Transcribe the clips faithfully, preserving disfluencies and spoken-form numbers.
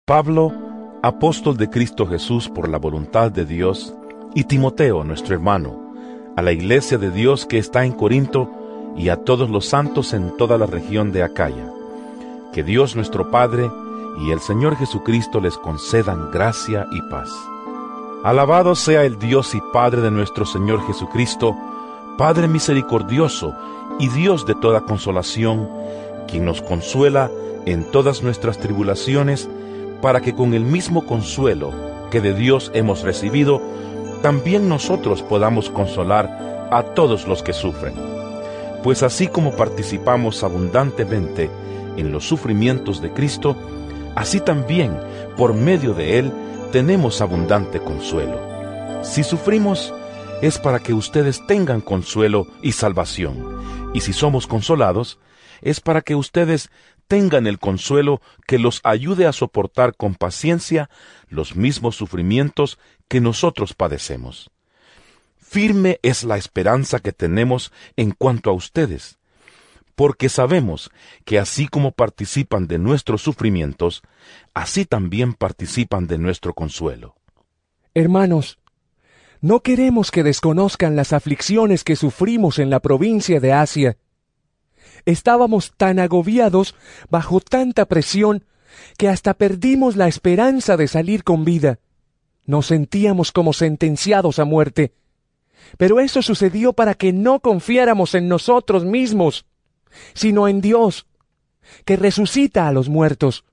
Pablo, apóstol de Cristo Jesús por la voluntad de Dios, y Timoteo, nuestro hermano, a la iglesia de Dios que está en Corinto, y a todos los santos en toda la región de Acaya. Que Dios nuestro Padre y el Señor Jesucristo les concedan gracia y paz. Alabado sea el Dios y Padre de nuestro Señor Jesucristo, Padre misericordioso y Dios de toda consolación, quien nos consuela en todas nuestras tribulaciones, para que con el mismo consuelo que de Dios hemos recibido, también nosotros podamos consolar a todos los que sufren. Pues así como participamos abundantemente en los sufrimientos de Cristo, así también, por medio de Él, tenemos abundante consuelo. Si sufrimos, es para que ustedes tengan consuelo y salvación, y si somos consolados, es para que ustedes tengan el consuelo que los ayude a soportar con paciencia los mismos sufrimientos que nosotros padecemos. Firme es la esperanza que tenemos en cuanto a ustedes, porque sabemos que así como participan de nuestros sufrimientos, así también participan de nuestro consuelo. Hermanos, no queremos que desconozcan las aflicciones que sufrimos en la provincia de Asia. Estábamos tan agobiados bajo tanta presión que hasta perdimos la esperanza de salir con vida. Nos sentíamos como sentenciados a muerte. Pero eso sucedió para que no confiáramos en nosotros mismos, sino en Dios, que resucita a los muertos.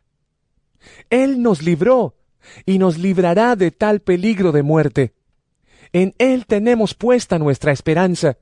Él nos libró y nos librará de tal peligro de muerte. En Él tenemos puesta nuestra esperanza,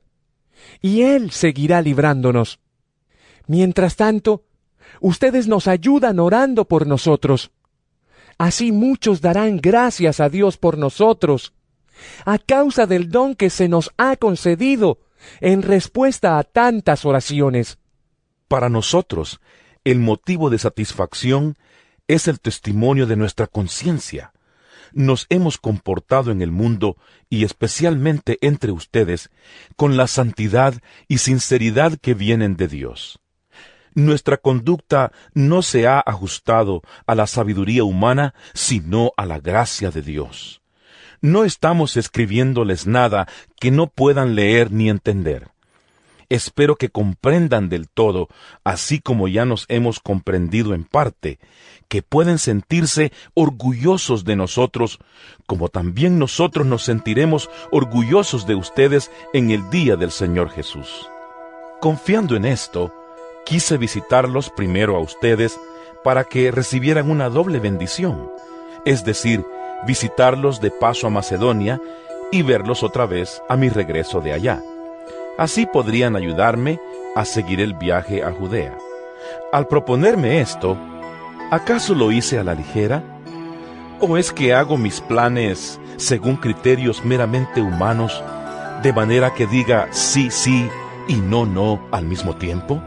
y Él seguirá librándonos. Mientras tanto, ustedes nos ayudan orando por nosotros. Así muchos darán gracias a Dios por nosotros, a causa del don que se nos ha concedido en respuesta a tantas oraciones. Para nosotros, el motivo de satisfacción es el testimonio de nuestra conciencia. Nos hemos comportado en el mundo, y especialmente entre ustedes, con la santidad y sinceridad que vienen de Dios. Nuestra conducta no se ha ajustado a la sabiduría humana, sino a la gracia de Dios. No estamos escribiéndoles nada que no puedan leer ni entender. Espero que comprendan del todo, así como ya nos hemos comprendido en parte, que pueden sentirse orgullosos de nosotros, como también nosotros nos sentiremos orgullosos de ustedes en el día del Señor Jesús. Confiando en esto, quise visitarlos primero a ustedes para que recibieran una doble bendición, es decir, visitarlos de paso a Macedonia y verlos otra vez a mi regreso de allá. Así podrían ayudarme a seguir el viaje a Judea. Al proponerme esto, ¿acaso lo hice a la ligera? ¿O es que hago mis planes según criterios meramente humanos, de manera que diga sí, sí y no, no al mismo tiempo?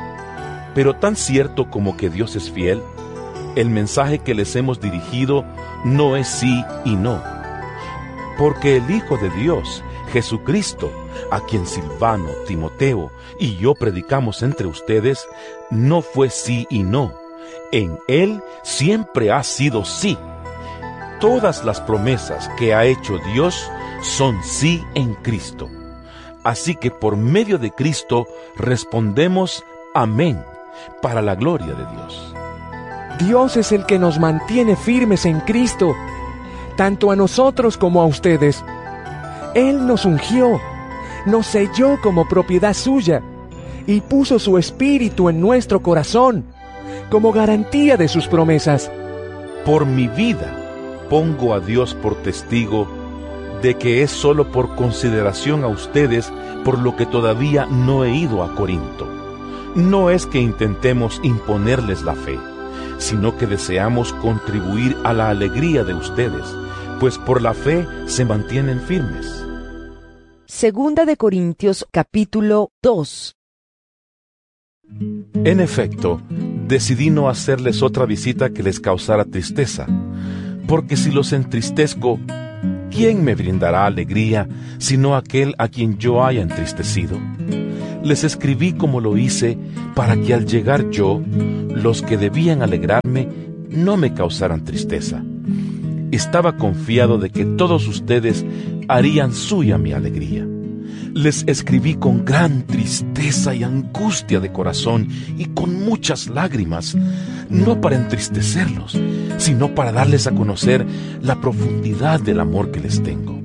Pero tan cierto como que Dios es fiel, el mensaje que les hemos dirigido no es sí y no. Porque el Hijo de Dios, Jesucristo, a quien Silvano, Timoteo y yo predicamos entre ustedes, no fue sí y no. En Él siempre ha sido sí. Todas las promesas que ha hecho Dios son sí en Cristo. Así que por medio de Cristo respondemos amén, para la gloria de Dios. Dios es el que nos mantiene firmes en Cristo, tanto a nosotros como a ustedes. Él nos ungió, nos selló como propiedad suya, y puso su Espíritu en nuestro corazón, como garantía de sus promesas. Por mi vida, pongo a Dios por testigo de que es solo por consideración a ustedes por lo que todavía no he ido a Corinto. No es que intentemos imponerles la fe, sino que deseamos contribuir a la alegría de ustedes, pues por la fe se mantienen firmes. Segunda de Corintios, capítulo dos. En efecto, decidí no hacerles otra visita que les causara tristeza, porque si los entristezco, ¿quién me brindará alegría sino aquel a quien yo haya entristecido? Les escribí como lo hice, para que al llegar yo, los que debían alegrarme no me causaran tristeza. Estaba confiado de que todos ustedes harían suya mi alegría. Les escribí con gran tristeza y angustia de corazón y con muchas lágrimas, no para entristecerlos, sino para darles a conocer la profundidad del amor que les tengo.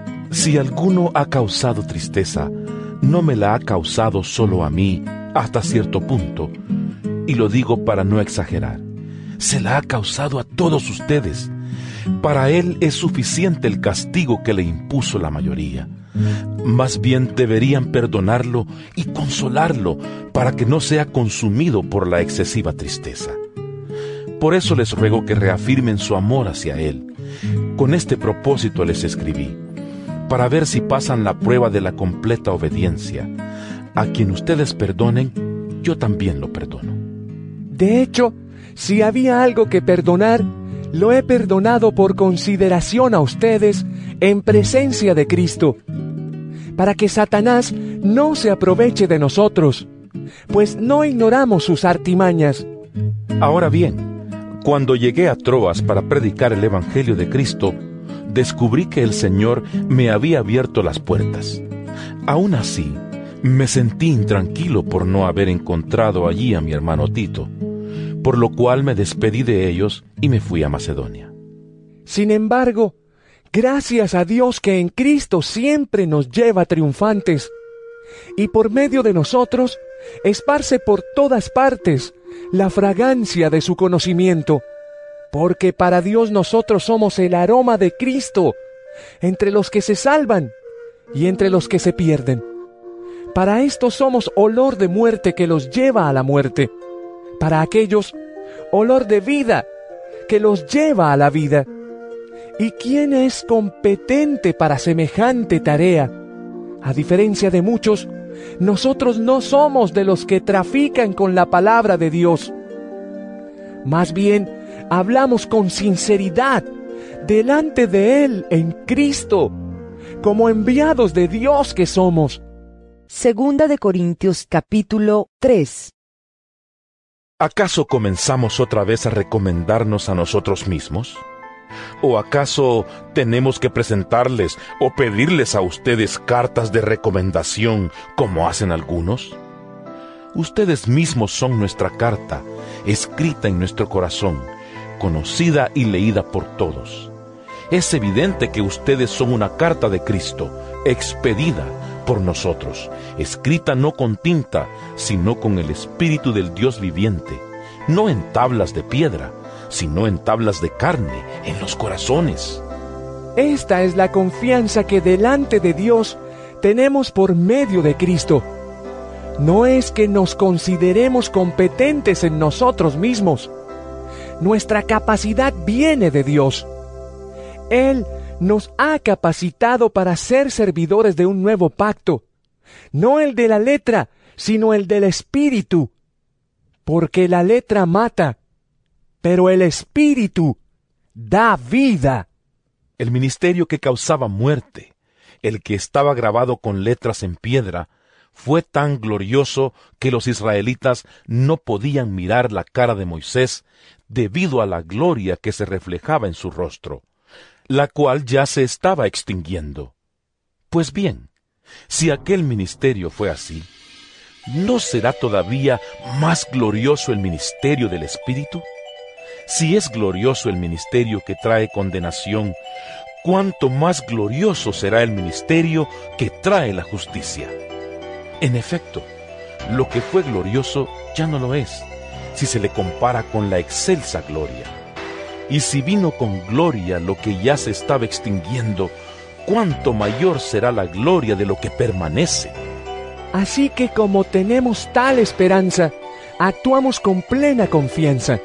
Si alguno ha causado tristeza, no me la ha causado solo a mí, hasta cierto punto, y lo digo para no exagerar. Se la ha causado a todos ustedes. Para él es suficiente el castigo que le impuso la mayoría. Más bien deberían perdonarlo y consolarlo para que no sea consumido por la excesiva tristeza. Por eso les ruego que reafirmen su amor hacia él. Con este propósito les escribí, para ver si pasan la prueba de la completa obediencia. A quien ustedes perdonen, yo también lo perdono. De hecho, si había algo que perdonar, lo he perdonado por consideración a ustedes en presencia de Cristo, para que Satanás no se aproveche de nosotros, pues no ignoramos sus artimañas. Ahora bien, cuando llegué a Troas para predicar el Evangelio de Cristo, descubrí que el Señor me había abierto las puertas. Aún así, me sentí intranquilo por no haber encontrado allí a mi hermano Tito, por lo cual me despedí de ellos y me fui a Macedonia. Sin embargo, gracias a Dios que en Cristo siempre nos lleva triunfantes, y por medio de nosotros esparce por todas partes la fragancia de su conocimiento, porque para Dios nosotros somos el aroma de Cristo, entre los que se salvan y entre los que se pierden. Para estos somos olor de muerte que los lleva a la muerte, para aquellos olor de vida que los lleva a la vida. ¿Y quién es competente para semejante tarea? A diferencia de muchos, nosotros no somos de los que trafican con la palabra de Dios. Más bien, hablamos con sinceridad delante de Él en Cristo, como enviados de Dios que somos. Segunda de Corintios capítulo tres. ¿Acaso comenzamos otra vez a recomendarnos a nosotros mismos? ¿O acaso tenemos que presentarles o pedirles a ustedes cartas de recomendación como hacen algunos? Ustedes mismos son nuestra carta, escrita en nuestro corazón, conocida y leída por todos. Es evidente que ustedes son una carta de Cristo, expedida por nosotros, escrita no con tinta, sino con el Espíritu del Dios viviente, no en tablas de piedra, sino en tablas de carne, en los corazones. Esta es la confianza que delante de Dios tenemos por medio de Cristo. No es que nos consideremos competentes en nosotros mismos. Nuestra capacidad viene de Dios. Él nos ha capacitado para ser servidores de un nuevo pacto, no el de la letra, sino el del Espíritu, porque la letra mata, pero el Espíritu da vida. El ministerio que causaba muerte, el que estaba grabado con letras en piedra, fue tan glorioso que los israelitas no podían mirar la cara de Moisés debido a la gloria que se reflejaba en su rostro, la cual ya se estaba extinguiendo. Pues bien, si aquel ministerio fue así, ¿no será todavía más glorioso el ministerio del Espíritu? Si es glorioso el ministerio que trae condenación, ¿cuánto más glorioso será el ministerio que trae la justicia? En efecto, lo que fue glorioso ya no lo es, si se le compara con la excelsa gloria. Y si vino con gloria lo que ya se estaba extinguiendo, ¿cuánto mayor será la gloria de lo que permanece? Así que como tenemos tal esperanza, actuamos con plena confianza.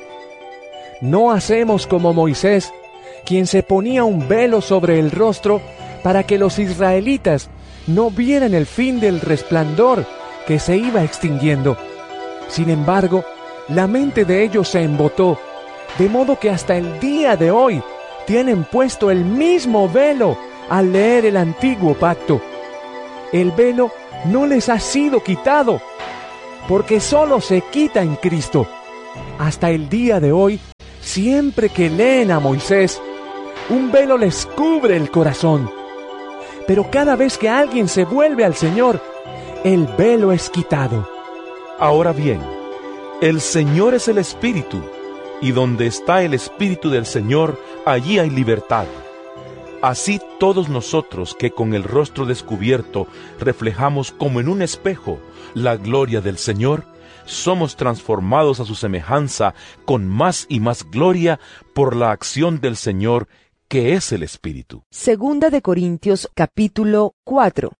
No hacemos como Moisés, quien se ponía un velo sobre el rostro para que los israelitas no vieran el fin del resplandor que se iba extinguiendo. Sin embargo, la mente de ellos se embotó, de modo que hasta el día de hoy tienen puesto el mismo velo al leer el antiguo pacto. El velo no les ha sido quitado, porque solo se quita en Cristo. Hasta el día de hoy Siempre que leen a Moisés, un velo les cubre el corazón. Pero cada vez que alguien se vuelve al Señor, el velo es quitado. Ahora bien, el Señor es el Espíritu, y donde está el Espíritu del Señor, allí hay libertad. Así todos nosotros que con el rostro descubierto reflejamos como en un espejo la gloria del Señor, somos transformados a su semejanza con más y más gloria por la acción del Señor, que es el Espíritu. Segunda de Corintios capítulo cuatro.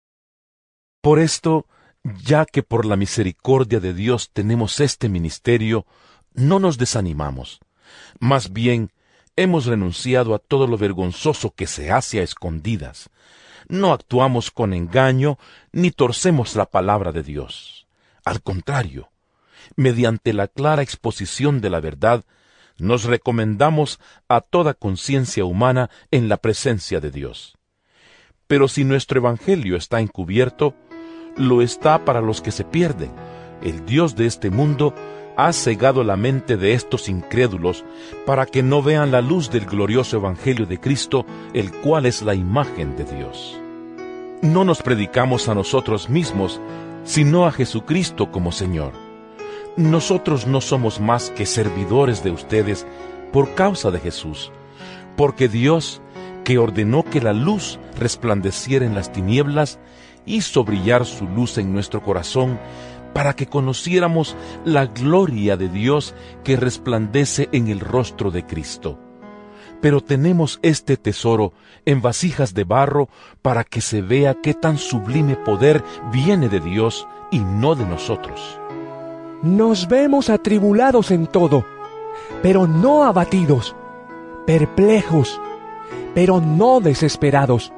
Por esto, ya que por la misericordia de Dios tenemos este ministerio, no nos desanimamos. Más bien, hemos renunciado a todo lo vergonzoso que se hace a escondidas. No actuamos con engaño, ni torcemos la palabra de Dios. Al contrario, mediante la clara exposición de la verdad, nos recomendamos a toda conciencia humana en la presencia de Dios. Pero si nuestro evangelio está encubierto, lo está para los que se pierden. El Dios de este mundo ha cegado la mente de estos incrédulos para que no vean la luz del glorioso evangelio de Cristo, el cual es la imagen de Dios. No nos predicamos a nosotros mismos, sino a Jesucristo como Señor. Nosotros no somos más que servidores de ustedes por causa de Jesús, porque Dios, que ordenó que la luz resplandeciera en las tinieblas, hizo brillar su luz en nuestro corazón para que conociéramos la gloria de Dios que resplandece en el rostro de Cristo. Pero tenemos este tesoro en vasijas de barro para que se vea qué tan sublime poder viene de Dios y no de nosotros. Nos vemos atribulados en todo, pero no abatidos, perplejos, pero no desesperados,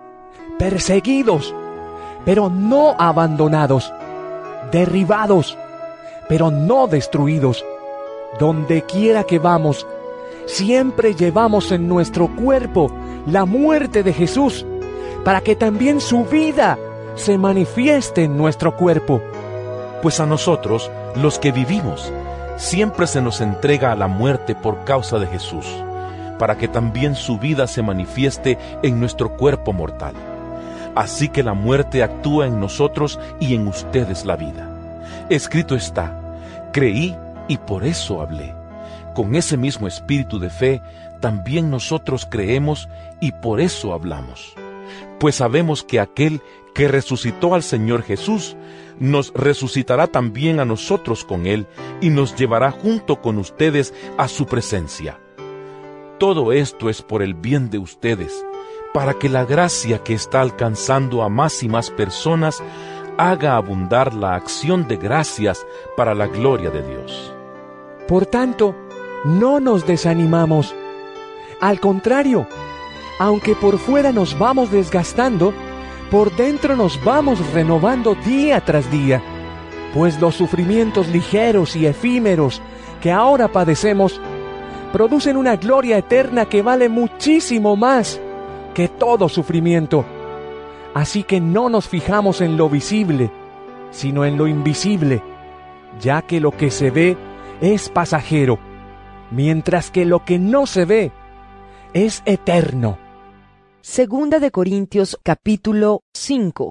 perseguidos, pero no abandonados, derribados, pero no destruidos. Donde quiera que vamos, siempre llevamos en nuestro cuerpo la muerte de Jesús, para que también su vida se manifieste en nuestro cuerpo. Pues a nosotros, los que vivimos, siempre se nos entrega a la muerte por causa de Jesús, para que también su vida se manifieste en nuestro cuerpo mortal. Así que la muerte actúa en nosotros y en ustedes la vida. Escrito está: creí y por eso hablé. Con ese mismo espíritu de fe, también nosotros creemos y por eso hablamos. Pues sabemos que aquel que resucitó al Señor Jesús, nos resucitará también a nosotros con Él y nos llevará junto con ustedes a su presencia. Todo esto es por el bien de ustedes, para que la gracia que está alcanzando a más y más personas haga abundar la acción de gracias para la gloria de Dios. Por tanto, no nos desanimamos. Al contrario, aunque por fuera nos vamos desgastando, por dentro nos vamos renovando día tras día, pues los sufrimientos ligeros y efímeros que ahora padecemos producen una gloria eterna que vale muchísimo más que todo sufrimiento. Así que no nos fijamos en lo visible, sino en lo invisible, ya que lo que se ve es pasajero, mientras que lo que no se ve es eterno. Segunda de Corintios capítulo cinco.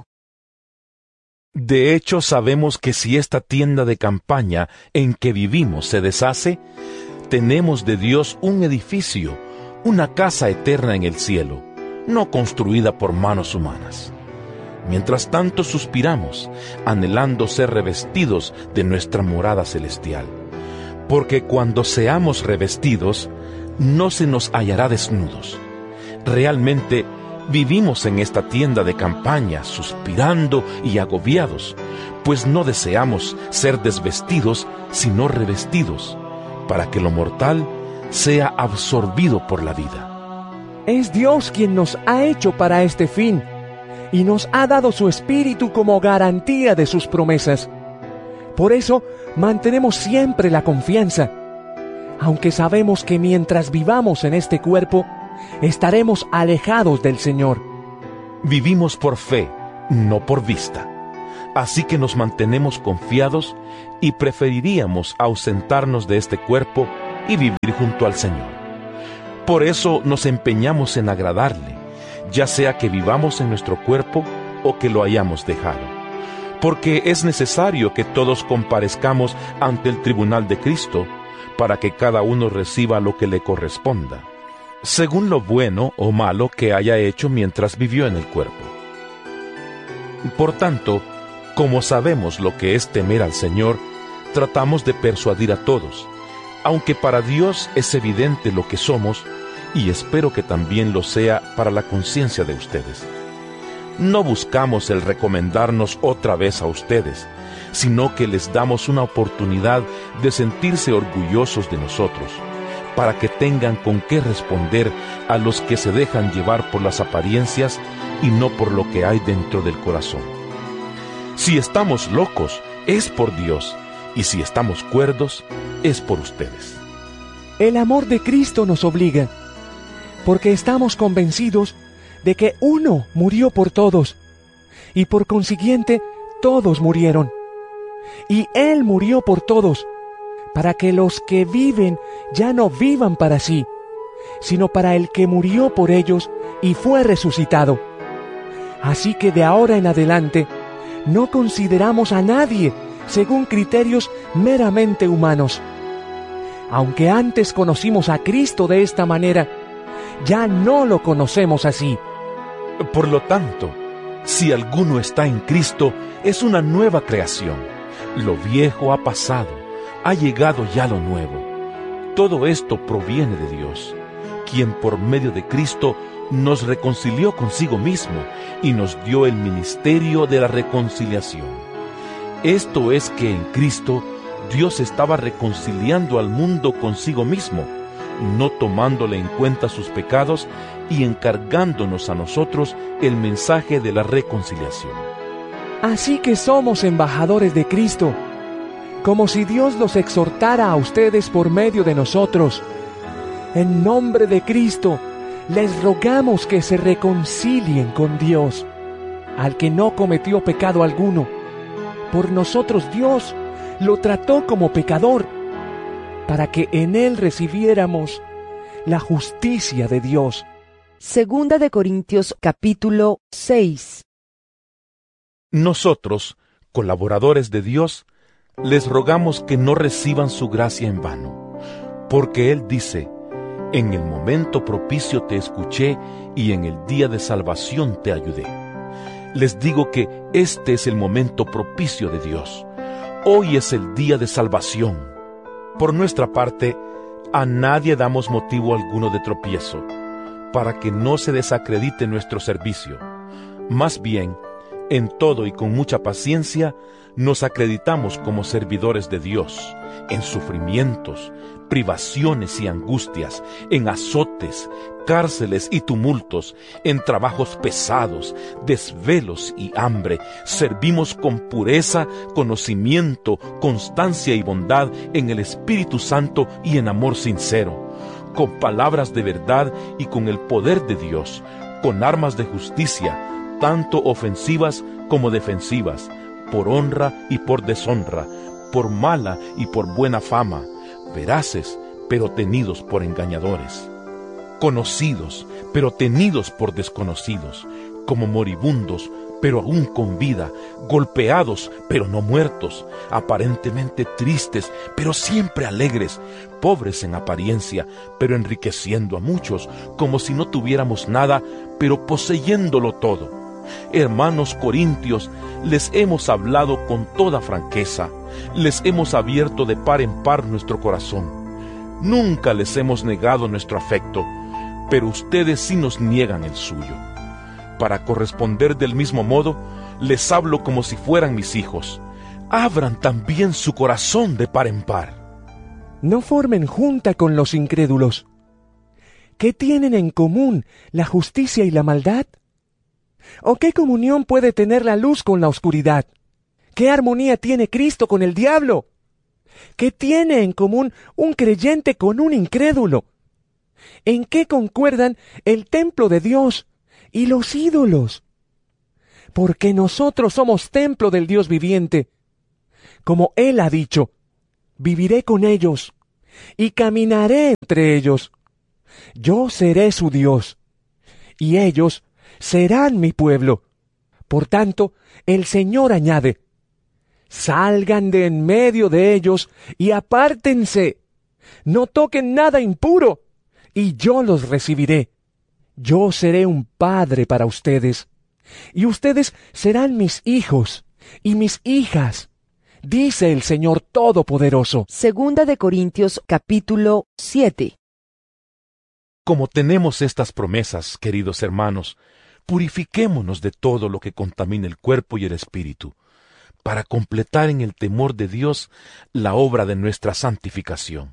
De hecho, sabemos que si esta tienda de campaña en que vivimos se deshace, tenemos de Dios un edificio, una casa eterna en el cielo, no construida por manos humanas. Mientras tanto suspiramos, anhelando ser revestidos de nuestra morada celestial, porque cuando seamos revestidos, no se nos hallará desnudos. Realmente vivimos en esta tienda de campaña, suspirando y agobiados, pues no deseamos ser desvestidos, sino revestidos, para que lo mortal sea absorbido por la vida. Es Dios quien nos ha hecho para este fin, y nos ha dado su Espíritu como garantía de sus promesas. Por eso mantenemos siempre la confianza, aunque sabemos que mientras vivamos en este cuerpo, estaremos alejados del Señor. Vivimos por fe, no por vista. Así que nos mantenemos confiados y preferiríamos ausentarnos de este cuerpo y vivir junto al Señor. Por eso nos empeñamos en agradarle, ya sea que vivamos en nuestro cuerpo o que lo hayamos dejado, porque es necesario que todos comparezcamos ante el tribunal de Cristo, para que cada uno reciba lo que le corresponda, según lo bueno o malo que haya hecho mientras vivió en el cuerpo. Por tanto, como sabemos lo que es temer al Señor, tratamos de persuadir a todos, aunque para Dios es evidente lo que somos, y espero que también lo sea para la conciencia de ustedes. No buscamos el recomendarnos otra vez a ustedes, sino que les damos una oportunidad de sentirse orgullosos de nosotros, para que tengan con qué responder a los que se dejan llevar por las apariencias y no por lo que hay dentro del corazón. Si estamos locos, es por Dios, y si estamos cuerdos, es por ustedes. El amor de Cristo nos obliga, porque estamos convencidos de que uno murió por todos, y por consiguiente todos murieron. Y Él murió por todos, para que los que viven ya no vivan para sí, sino para el que murió por ellos y fue resucitado. Así que de ahora en adelante, no consideramos a nadie según criterios meramente humanos. Aunque antes conocimos a Cristo de esta manera, ya no lo conocemos así. Por lo tanto, si alguno está en Cristo, es una nueva creación. Lo viejo ha pasado, ha llegado ya lo nuevo. Todo esto proviene de Dios, quien por medio de Cristo nos reconcilió consigo mismo y nos dio el ministerio de la reconciliación. Esto es que en Cristo Dios estaba reconciliando al mundo consigo mismo, no tomándole en cuenta sus pecados y encargándonos a nosotros el mensaje de la reconciliación. Así que somos embajadores de Cristo, como si Dios los exhortara a ustedes por medio de nosotros. En nombre de Cristo, les rogamos que se reconcilien con Dios, al que no cometió pecado alguno. Por nosotros Dios lo trató como pecador, para que en él recibiéramos la justicia de Dios. Segunda de Corintios capítulo seis. Nosotros, colaboradores de Dios, les rogamos que no reciban su gracia en vano, porque Él dice: en el momento propicio te escuché y en el día de salvación te ayudé. Les digo que este es el momento propicio de Dios. Hoy es el día de salvación. Por nuestra parte, a nadie damos motivo alguno de tropiezo, para que no se desacredite nuestro servicio. Más bien, en todo y con mucha paciencia, nos acreditamos como servidores de Dios, en sufrimientos, privaciones y angustias, en azotes, cárceles y tumultos, en trabajos pesados, desvelos y hambre. Servimos con pureza, conocimiento, constancia y bondad en el Espíritu Santo y en amor sincero, con palabras de verdad y con el poder de Dios, con armas de justicia, tanto ofensivas como defensivas, por honra y por deshonra, por mala y por buena fama, veraces, pero tenidos por engañadores, conocidos, pero tenidos por desconocidos, como moribundos, pero aún con vida, golpeados, pero no muertos, aparentemente tristes, pero siempre alegres, pobres en apariencia, pero enriqueciendo a muchos, como si no tuviéramos nada, pero poseyéndolo todo. Hermanos corintios, les hemos hablado con toda franqueza, les hemos abierto de par en par nuestro corazón. Nunca les hemos negado nuestro afecto, pero ustedes sí nos niegan el suyo. Para corresponder del mismo modo, les hablo como si fueran mis hijos. Abran también su corazón de par en par. No formen junta con los incrédulos. ¿Qué tienen en común la justicia y la maldad? ¿O qué comunión puede tener la luz con la oscuridad? ¿Qué armonía tiene Cristo con el diablo? ¿Qué tiene en común un creyente con un incrédulo? ¿En qué concuerdan el templo de Dios y los ídolos? Porque nosotros somos templo del Dios viviente. Como Él ha dicho: viviré con ellos, y caminaré entre ellos. Yo seré su Dios, y ellos serán mi pueblo. Por tanto, el Señor añade: salgan de en medio de ellos y apártense. No toquen nada impuro, y yo los recibiré. Yo seré un padre para ustedes, y ustedes serán mis hijos y mis hijas, dice el Señor Todopoderoso. Segunda de Corintios capítulo siete. Como tenemos estas promesas, queridos hermanos, purifiquémonos de todo lo que contamine el cuerpo y el espíritu, para completar en el temor de Dios la obra de nuestra santificación.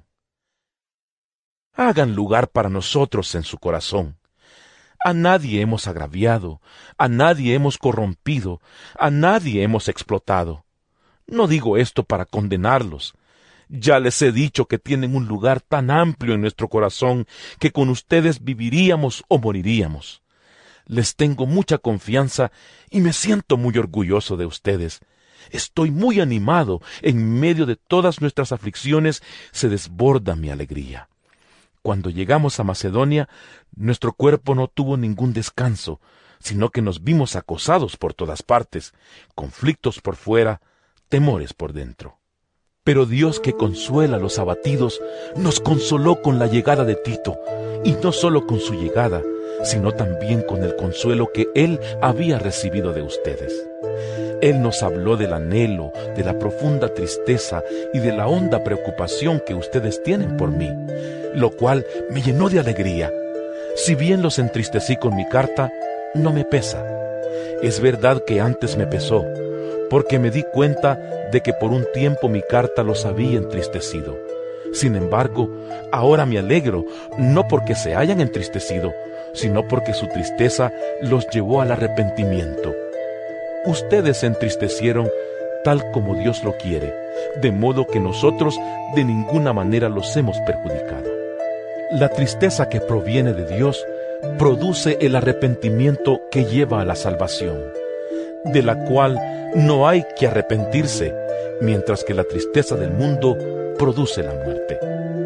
Hagan lugar para nosotros en su corazón. A nadie hemos agraviado, a nadie hemos corrompido, a nadie hemos explotado. No digo esto para condenarlos. Ya les he dicho que tienen un lugar tan amplio en nuestro corazón que con ustedes viviríamos o moriríamos. Les tengo mucha confianza y me siento muy orgulloso de ustedes. Estoy muy animado. En medio de todas nuestras aflicciones se desborda mi alegría. Cuando llegamos a Macedonia, nuestro cuerpo no tuvo ningún descanso, sino que nos vimos acosados por todas partes, conflictos por fuera, temores por dentro. Pero Dios, que consuela a los abatidos, nos consoló con la llegada de Tito, y no solo con su llegada, sino también con el consuelo que Él había recibido de ustedes. Él nos habló del anhelo, de la profunda tristeza y de la honda preocupación que ustedes tienen por mí, lo cual me llenó de alegría. Si bien los entristecí con mi carta, no me pesa. Es verdad que antes me pesó, porque me di cuenta de que por un tiempo mi carta los había entristecido. Sin embargo, ahora me alegro, no porque se hayan entristecido, sino porque su tristeza los llevó al arrepentimiento. Ustedes se entristecieron tal como Dios lo quiere, de modo que nosotros de ninguna manera los hemos perjudicado. La tristeza que proviene de Dios produce el arrepentimiento que lleva a la salvación, de la cual no hay que arrepentirse, mientras que la tristeza del mundo produce la muerte.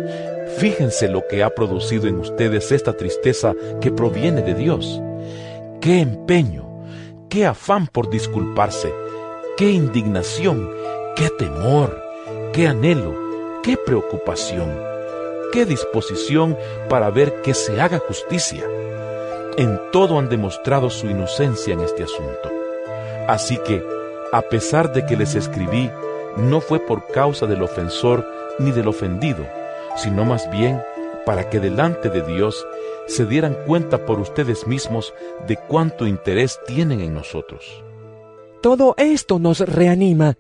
Fíjense lo que ha producido en ustedes esta tristeza que proviene de Dios. ¡Qué empeño! ¡Qué afán por disculparse! ¡Qué indignación! ¡Qué temor! ¡Qué anhelo! ¡Qué preocupación! ¡Qué disposición para ver que se haga justicia! En todo han demostrado su inocencia en este asunto. Así que, a pesar de que les escribí, no fue por causa del ofensor ni del ofendido, sino más bien para que delante de Dios se dieran cuenta por ustedes mismos de cuánto interés tienen en nosotros. Todo esto nos reanima.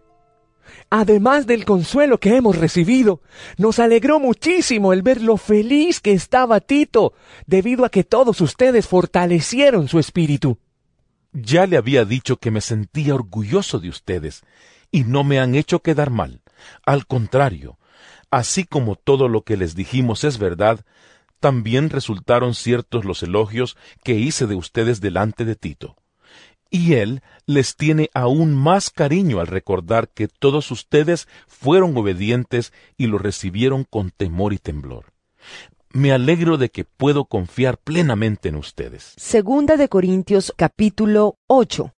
Además del consuelo que hemos recibido, nos alegró muchísimo el ver lo feliz que estaba Tito, debido a que todos ustedes fortalecieron su espíritu. Ya le había dicho que me sentía orgulloso de ustedes, y no me han hecho quedar mal. Al contrario, así como todo lo que les dijimos es verdad, también resultaron ciertos los elogios que hice de ustedes delante de Tito. Y él les tiene aún más cariño al recordar que todos ustedes fueron obedientes y lo recibieron con temor y temblor. Me alegro de que puedo confiar plenamente en ustedes. Segunda de Corintios capítulo ocho.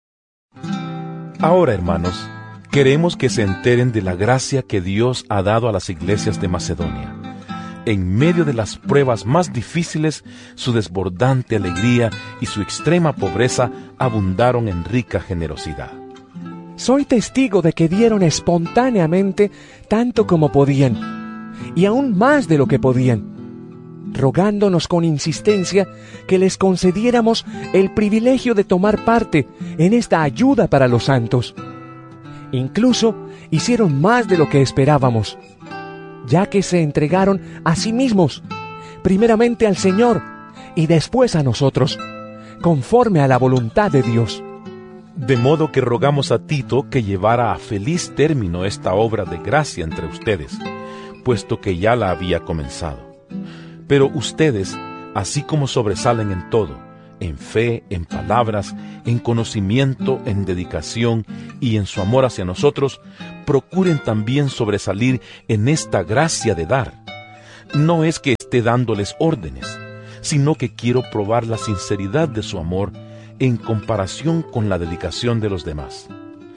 Ahora, hermanos, queremos que se enteren de la gracia que Dios ha dado a las iglesias de Macedonia. En medio de las pruebas más difíciles, su desbordante alegría y su extrema pobreza abundaron en rica generosidad. Soy testigo de que dieron espontáneamente tanto como podían, y aún más de lo que podían, rogándonos con insistencia que les concediéramos el privilegio de tomar parte en esta ayuda para los santos. Incluso hicieron más de lo que esperábamos, ya que se entregaron a sí mismos, primeramente al Señor y después a nosotros, conforme a la voluntad de Dios. De modo que rogamos a Tito que llevara a feliz término esta obra de gracia entre ustedes, puesto que ya la había comenzado. Pero ustedes, así como sobresalen en todo, en fe, en palabras, en conocimiento, en dedicación y en su amor hacia nosotros, procuren también sobresalir en esta gracia de dar. No es que esté dándoles órdenes, sino que quiero probar la sinceridad de su amor en comparación con la dedicación de los demás.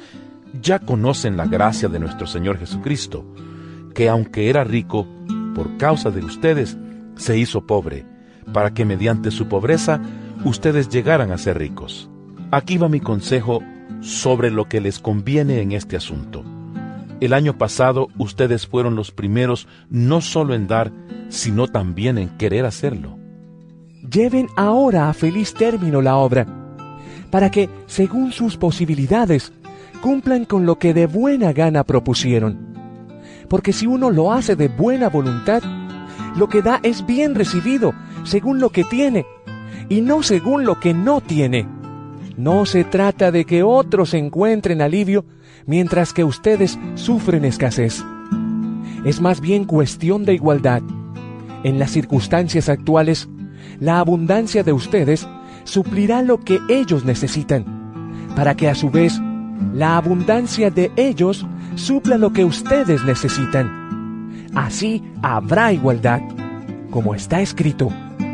Ya conocen la gracia de nuestro Señor Jesucristo, que aunque era rico, por causa de ustedes, se hizo pobre, para que mediante su pobreza ustedes llegaran a ser ricos. Aquí va mi consejo sobre lo que les conviene en este asunto. El año pasado ustedes fueron los primeros no solo en dar, sino también en querer hacerlo. Lleven ahora a feliz término la obra, para que, según sus posibilidades, cumplan con lo que de buena gana propusieron. Porque si uno lo hace de buena voluntad, lo que da es bien recibido, según lo que tiene, y no según lo que no tiene. No se trata de que otros encuentren alivio, mientras que ustedes sufren escasez. Es más bien cuestión de igualdad. En las circunstancias actuales, la abundancia de ustedes suplirá lo que ellos necesitan, para que a su vez la abundancia de ellos supla lo que ustedes necesitan. Así habrá igualdad, como está escrito: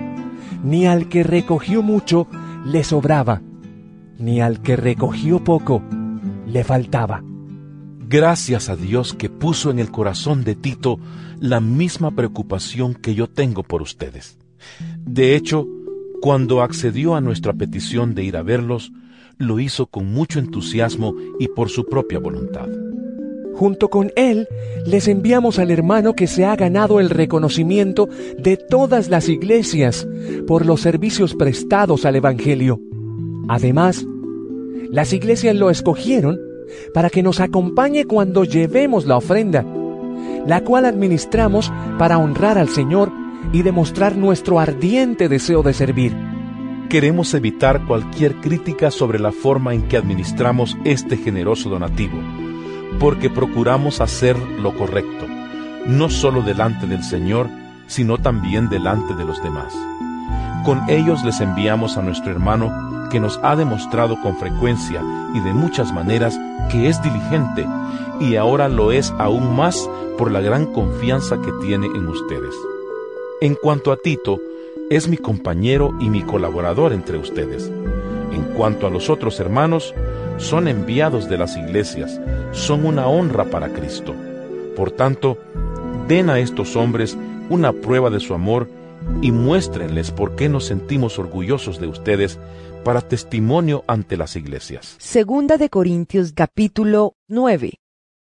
ni al que recogió mucho le sobraba, ni al que recogió poco le faltaba. Gracias a Dios que puso en el corazón de Tito la misma preocupación que yo tengo por ustedes. De hecho, cuando accedió a nuestra petición de ir a verlos, lo hizo con mucho entusiasmo y por su propia voluntad. Junto con él, les enviamos al hermano que se ha ganado el reconocimiento de todas las iglesias por los servicios prestados al Evangelio. Además, las iglesias lo escogieron para que nos acompañe cuando llevemos la ofrenda, la cual administramos para honrar al Señor y demostrar nuestro ardiente deseo de servir. Queremos evitar cualquier crítica sobre la forma en que administramos este generoso donativo, porque procuramos hacer lo correcto, no solo delante del Señor, sino también delante de los demás. Con ellos les enviamos a nuestro hermano, que nos ha demostrado con frecuencia y de muchas maneras que es diligente, y ahora lo es aún más por la gran confianza que tiene en ustedes. En cuanto a Tito, es mi compañero y mi colaborador entre ustedes. En cuanto a los otros hermanos, son enviados de las iglesias, son una honra para Cristo. Por tanto, den a estos hombres una prueba de su amor y muéstrenles por qué nos sentimos orgullosos de ustedes para testimonio ante las iglesias. Segunda de Corintios capítulo nueve.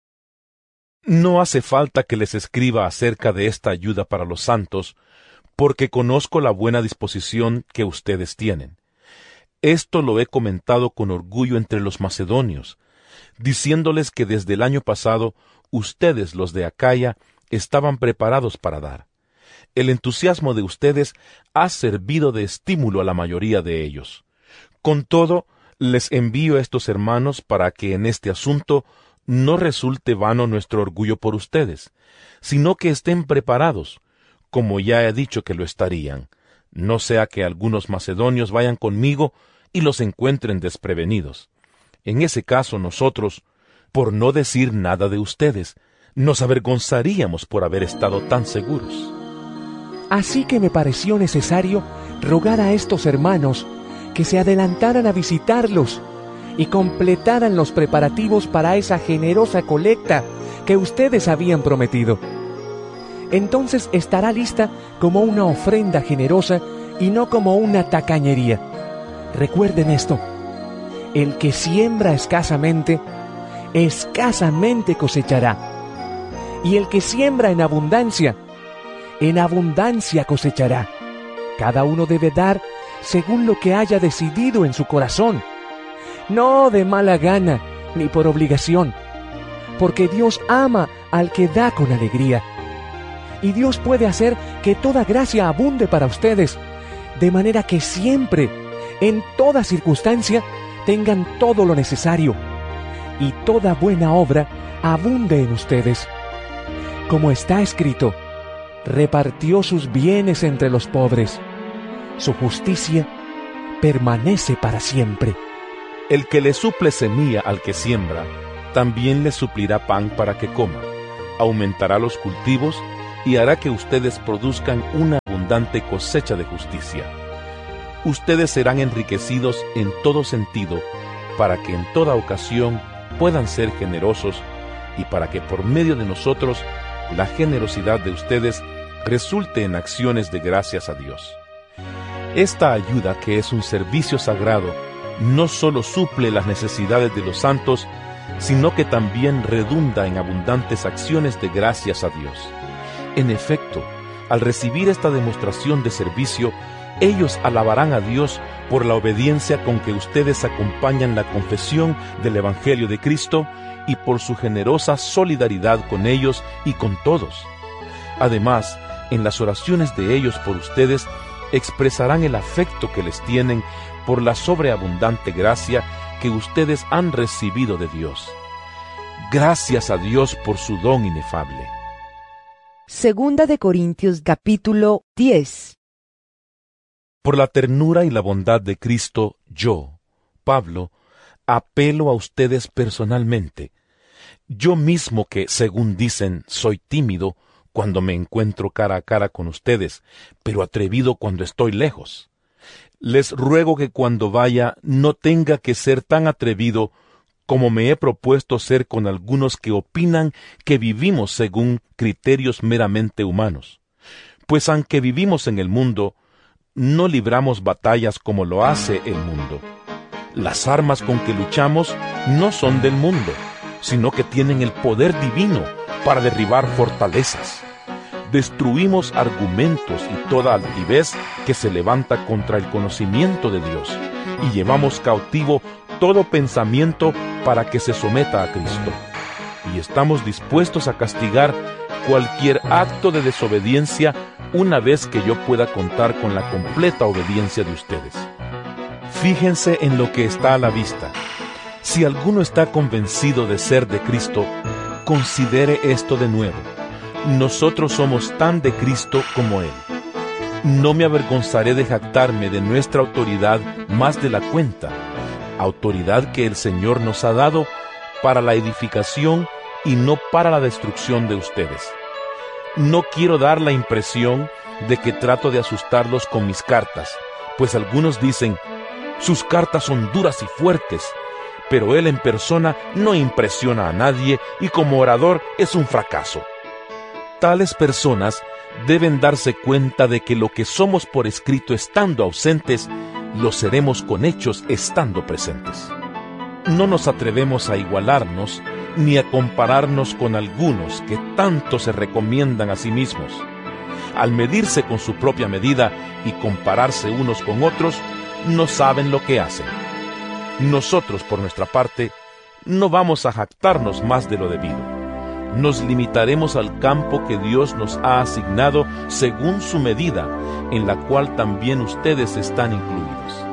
No hace falta que les escriba acerca de esta ayuda para los santos, porque conozco la buena disposición que ustedes tienen. Esto lo he comentado con orgullo entre los macedonios, diciéndoles que desde el año pasado ustedes, los de Acaya, estaban preparados para dar. El entusiasmo de ustedes ha servido de estímulo a la mayoría de ellos. Con todo, les envío a estos hermanos para que en este asunto no resulte vano nuestro orgullo por ustedes, sino que estén preparados, como ya he dicho que lo estarían, no sea que algunos macedonios vayan conmigo y los encuentren desprevenidos. En ese caso nosotros, por no decir nada de ustedes, nos avergonzaríamos por haber estado tan seguros. Así que me pareció necesario rogar a estos hermanos que se adelantaran a visitarlos y completaran los preparativos para esa generosa colecta que ustedes habían prometido. Entonces estará lista como una ofrenda generosa y no como una tacañería. Recuerden esto: el que siembra escasamente, escasamente cosechará. Y el que siembra en abundancia, en abundancia cosechará. Cada uno debe dar según lo que haya decidido en su corazón, no de mala gana ni por obligación, porque Dios ama al que da con alegría. Y Dios puede hacer que toda gracia abunde para ustedes, de manera que siempre, en toda circunstancia, tengan todo lo necesario, y toda buena obra abunde en ustedes. Como está escrito: repartió sus bienes entre los pobres, su justicia permanece para siempre. El que le suple semilla al que siembra, también le suplirá pan para que coma, aumentará los cultivos y hará que ustedes produzcan una abundante cosecha de justicia. Ustedes serán enriquecidos en todo sentido, para que en toda ocasión puedan ser generosos y para que por medio de nosotros la generosidad de ustedes resulte en acciones de gracias a Dios. Esta ayuda, que es un servicio sagrado, no solo suple las necesidades de los santos, sino que también redunda en abundantes acciones de gracias a Dios. En efecto, al recibir esta demostración de servicio, ellos alabarán a Dios por la obediencia con que ustedes acompañan la confesión del Evangelio de Cristo y por su generosa solidaridad con ellos y con todos. Además, en las oraciones de ellos por ustedes, expresarán el afecto que les tienen por la sobreabundante gracia que ustedes han recibido de Dios. Gracias a Dios por su don inefable. Segunda de Corintios capítulo diez. Por la ternura y la bondad de Cristo, yo, Pablo, apelo a ustedes personalmente. Yo mismo que, según dicen, soy tímido cuando me encuentro cara a cara con ustedes, pero atrevido cuando estoy lejos. Les ruego que cuando vaya no tenga que ser tan atrevido como me he propuesto ser con algunos que opinan que vivimos según criterios meramente humanos. Pues aunque vivimos en el mundo, no libramos batallas como lo hace el mundo. Las armas con que luchamos no son del mundo, sino que tienen el poder divino para derribar fortalezas. Destruimos argumentos y toda altivez que se levanta contra el conocimiento de Dios, y llevamos cautivo todo pensamiento para que se someta a Cristo. Y estamos dispuestos a castigar cualquier acto de desobediencia una vez que yo pueda contar con la completa obediencia de ustedes. Fíjense en lo que está a la vista. Si alguno está convencido de ser de Cristo, considere esto de nuevo. Nosotros somos tan de Cristo como Él. No me avergonzaré de jactarme de nuestra autoridad más de la cuenta, autoridad que el Señor nos ha dado para la edificación y no para la destrucción de ustedes. No quiero dar la impresión de que trato de asustarlos con mis cartas, pues algunos dicen, sus cartas son duras y fuertes, pero él en persona no impresiona a nadie y como orador es un fracaso. Tales personas deben darse cuenta de que lo que somos por escrito estando ausentes, lo seremos con hechos estando presentes. No nos atrevemos a igualarnos ni a compararnos con algunos que tanto se recomiendan a sí mismos. Al medirse con su propia medida y compararse unos con otros, no saben lo que hacen. Nosotros, por nuestra parte, no vamos a jactarnos más de lo debido. Nos limitaremos al campo que Dios nos ha asignado según su medida, en la cual también ustedes están incluidos.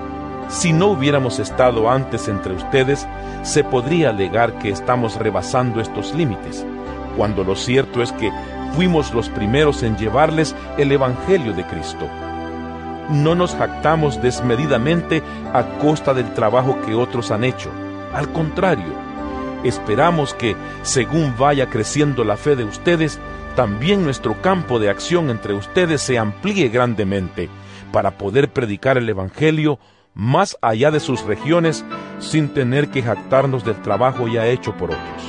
Si no hubiéramos estado antes entre ustedes, se podría alegar que estamos rebasando estos límites, cuando lo cierto es que fuimos los primeros en llevarles el Evangelio de Cristo. No nos jactamos desmedidamente a costa del trabajo que otros han hecho. Al contrario, esperamos que, según vaya creciendo la fe de ustedes, también nuestro campo de acción entre ustedes se amplíe grandemente, para poder predicar el Evangelio más allá de sus regiones, sin tener que jactarnos del trabajo ya hecho por otros.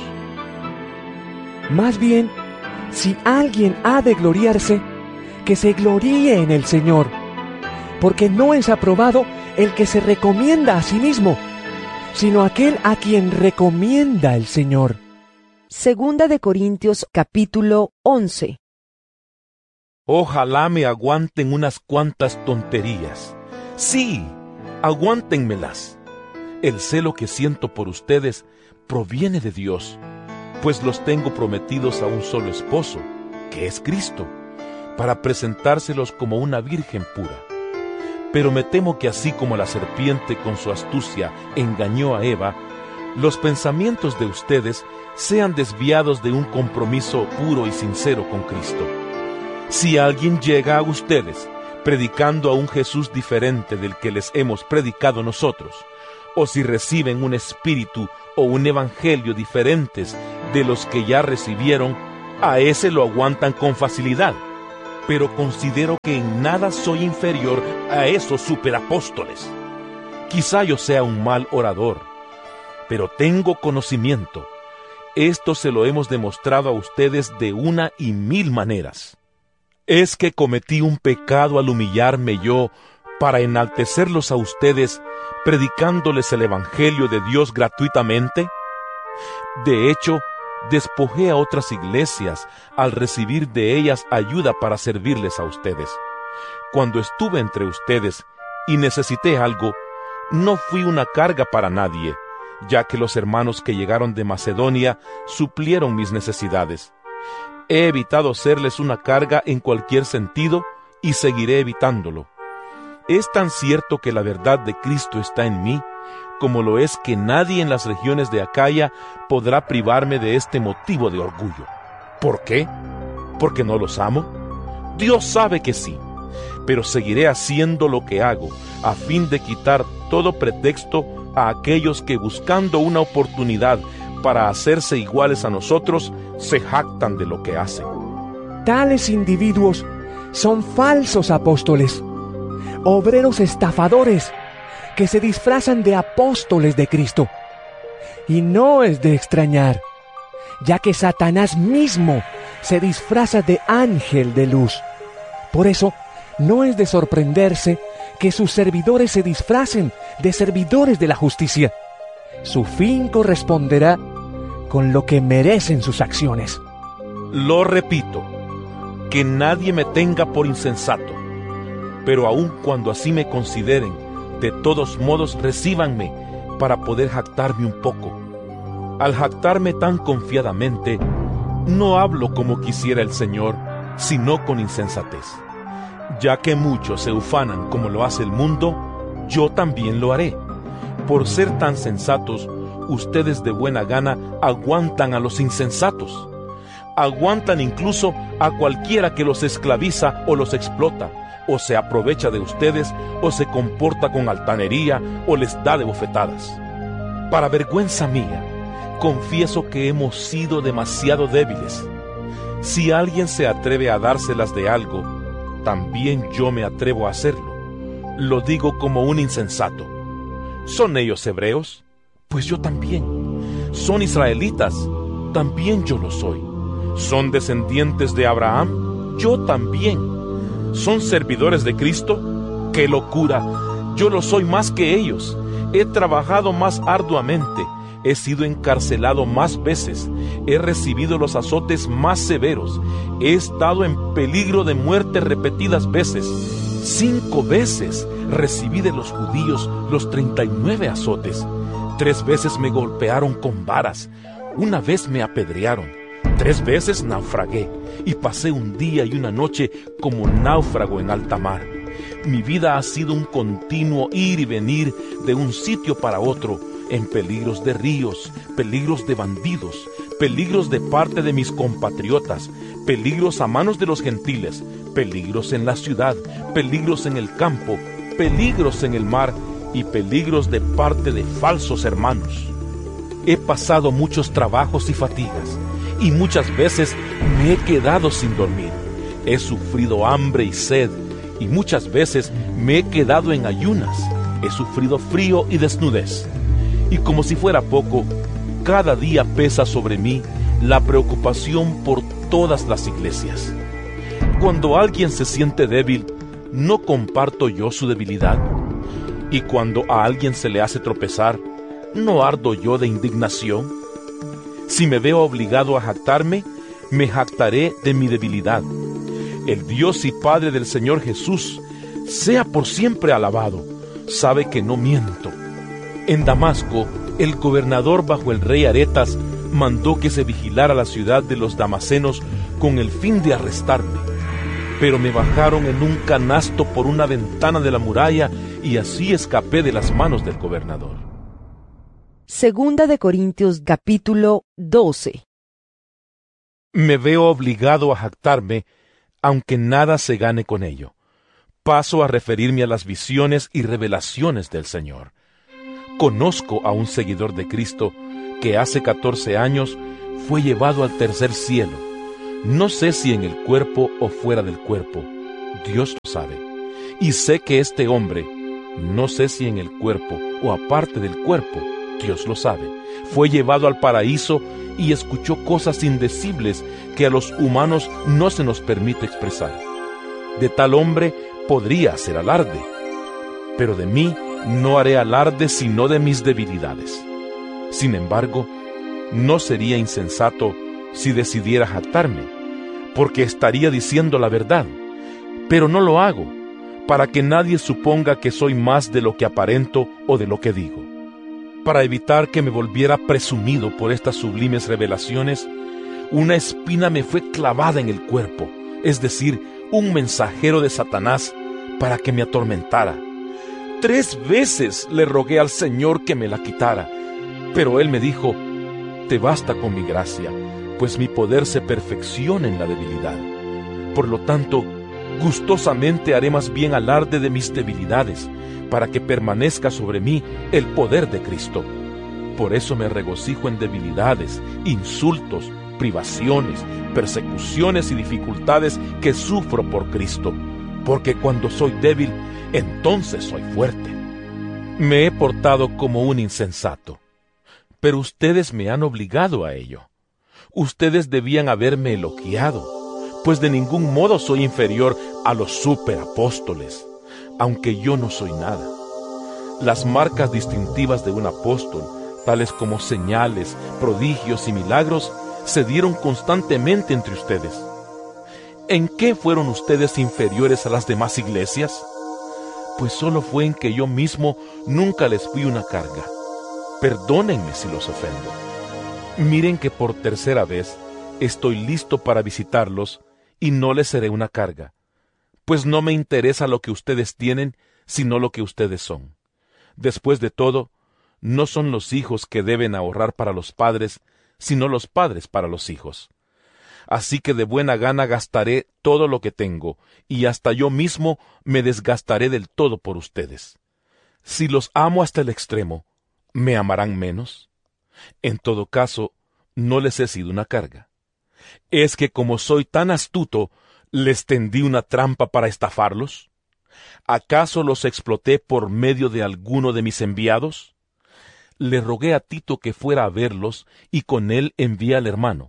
Más bien, si alguien ha de gloriarse, que se gloríe en el Señor, porque no es aprobado el que se recomienda a sí mismo, sino aquel a quien recomienda el Señor. Segunda de Corintios capítulo once. Ojalá me aguanten unas cuantas tonterías. Sí, aguántenmelas. El celo que siento por ustedes proviene de Dios, pues los tengo prometidos a un solo esposo, que es Cristo, para presentárselos como una virgen pura. Pero me temo que así como la serpiente con su astucia engañó a Eva, los pensamientos de ustedes sean desviados de un compromiso puro y sincero con Cristo. Si alguien llega a ustedes predicando a un Jesús diferente del que les hemos predicado nosotros, o si reciben un espíritu o un evangelio diferentes de los que ya recibieron, A ese lo aguantan con facilidad, pero considero que en nada soy inferior a esos superapóstoles. Quizá yo sea un mal orador, pero tengo conocimiento. Esto se lo hemos demostrado a ustedes de una y mil maneras. ¿Es que cometí un pecado al humillarme yo para enaltecerlos a ustedes, predicándoles el Evangelio de Dios gratuitamente? De hecho, despojé a otras iglesias al recibir de ellas ayuda para servirles a ustedes. Cuando estuve entre ustedes y necesité algo, no fui una carga para nadie, ya que los hermanos que llegaron de Macedonia suplieron mis necesidades. He evitado serles una carga en cualquier sentido y seguiré evitándolo. Es tan cierto que la verdad de Cristo está en mí, como lo es que nadie en las regiones de Acaya podrá privarme de este motivo de orgullo. ¿Por qué? ¿Porque no los amo? Dios sabe que sí, pero seguiré haciendo lo que hago, a fin de quitar todo pretexto a aquellos que, buscando una oportunidad para hacerse iguales a nosotros, se jactan de lo que hacen. Tales individuos son falsos apóstoles, obreros estafadores, que se disfrazan de apóstoles de Cristo. Y no es de extrañar, ya que Satanás mismo se disfraza de ángel de luz. Por eso, no es de sorprenderse que sus servidores se disfracen de servidores de la justicia. Su fin corresponderá con lo que merecen sus acciones. Lo repito, que nadie me tenga por insensato, pero aun cuando así me consideren, de todos modos recíbanme para poder jactarme un poco. Al jactarme tan confiadamente, no hablo como quisiera el Señor, sino con insensatez. Ya que muchos se ufanan como lo hace el mundo, yo también lo haré. Por ser tan sensatos, ustedes de buena gana aguantan a los insensatos. Aguantan incluso a cualquiera que los esclaviza o los explota, o se aprovecha de ustedes, o se comporta con altanería, o les da de bofetadas. Para vergüenza mía, confieso que hemos sido demasiado débiles. Si alguien se atreve a dárselas de algo, también yo me atrevo a hacerlo. Lo digo como un insensato. ¿Son ellos hebreos? Pues yo también. ¿Son israelitas? También yo lo soy. ¿Son descendientes de Abraham? Yo también. ¿Son servidores de Cristo? ¡Qué locura! Yo lo soy más que ellos. He trabajado más arduamente. He sido encarcelado más veces. He recibido los azotes más severos. He estado en peligro de muerte repetidas veces. Cinco veces recibí de los judíos los treinta y nueve azotes. Tres veces me golpearon con varas. Una vez me apedrearon. Tres veces naufragué y pasé un día y una noche como náufrago en alta mar. Mi vida ha sido un continuo ir y venir de un sitio para otro, en peligros de ríos, peligros de bandidos, peligros de parte de mis compatriotas, peligros a manos de los gentiles, peligros en la ciudad, peligros en el campo, peligros en el mar y peligros de parte de falsos hermanos. He pasado muchos trabajos y fatigas, y muchas veces me he quedado sin dormir. He sufrido hambre y sed, y muchas veces me he quedado en ayunas. He sufrido frío y desnudez. Y como si fuera poco, cada día pesa sobre mí la preocupación por todas las iglesias. Cuando alguien se siente débil, ¿no comparto yo su debilidad? Y cuando a alguien se le hace tropezar, ¿no ardo yo de indignación? Si me veo obligado a jactarme, me jactaré de mi debilidad. El Dios y Padre del Señor Jesús, sea por siempre alabado, sabe que no miento. En Damasco, el gobernador bajo el rey Aretas mandó que se vigilara la ciudad de los damasenos con el fin de arrestarme. Pero me bajaron en un canasto por una ventana de la muralla y así escapé de las manos del gobernador. Segunda de Corintios capítulo doce. Me veo obligado a jactarme, aunque nada se gane con ello. Paso a referirme a las visiones y revelaciones del Señor. Conozco a un seguidor de Cristo que hace catorce años fue llevado al tercer cielo. No sé si en el cuerpo o fuera del cuerpo, Dios lo sabe. Y sé que este hombre, no sé si en el cuerpo o aparte del cuerpo, Dios lo sabe, fue llevado al paraíso y escuchó cosas indecibles que a los humanos no se nos permite expresar. De tal hombre podría hacer alarde, pero de mí no haré alarde sino de mis debilidades. Sin embargo, no sería insensato si decidiera jactarme, porque estaría diciendo la verdad, pero no lo hago, para que nadie suponga que soy más de lo que aparento o de lo que digo. Para evitar que me volviera presumido por estas sublimes revelaciones, una espina me fue clavada en el cuerpo, es decir, un mensajero de Satanás para que me atormentara. Tres veces le rogué al Señor que me la quitara, pero Él me dijo: te basta con mi gracia, pues mi poder se perfecciona en la debilidad. Por lo tanto, gustosamente haré más bien alarde de mis debilidades, para que permanezca sobre mí el poder de Cristo. Por eso me regocijo en debilidades, insultos, privaciones, persecuciones y dificultades que sufro por Cristo, porque cuando soy débil, entonces soy fuerte. Me he portado como un insensato, pero ustedes me han obligado a ello. Ustedes debían haberme elogiado, pues de ningún modo soy inferior a los superapóstoles, aunque yo no soy nada. Las marcas distintivas de un apóstol, tales como señales, prodigios y milagros, se dieron constantemente entre ustedes. ¿En qué fueron ustedes inferiores a las demás iglesias? Pues solo fue en que yo mismo nunca les fui una carga. Perdónenme si los ofendo. Miren que por tercera vez estoy listo para visitarlos y no les seré una carga, pues no me interesa lo que ustedes tienen, sino lo que ustedes son. Después de todo, no son los hijos que deben ahorrar para los padres, sino los padres para los hijos. Así que de buena gana gastaré todo lo que tengo, y hasta yo mismo me desgastaré del todo por ustedes. Si los amo hasta el extremo, ¿me amarán menos? En todo caso, no les he sido una carga. ¿Es que como soy tan astuto, les tendí una trampa para estafarlos? ¿Acaso los exploté por medio de alguno de mis enviados? Le rogué a Tito que fuera a verlos, y con él envié al hermano.